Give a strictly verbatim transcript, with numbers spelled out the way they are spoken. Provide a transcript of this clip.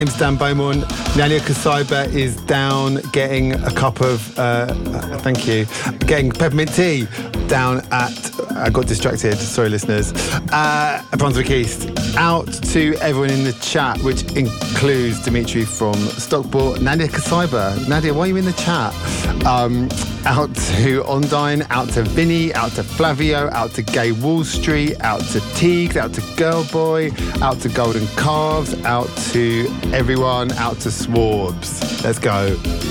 name's Dan Beaumont. Nadia Kasaiba is down getting a cup of, uh, thank you, getting peppermint tea down at, I got distracted, sorry listeners, uh, Brunswick East. Out to everyone in the chat, which includes Dimitri from Stockport, Nadia Kasaiba. Nadia, why are you in the chat? Um, out to Ondine, out to Vinny, out to Flavio, out to Gay Wall Street, out to Teagues, out to Girl Boy, out to Golden Calves, out to everyone, out to Swarbs. Let's go.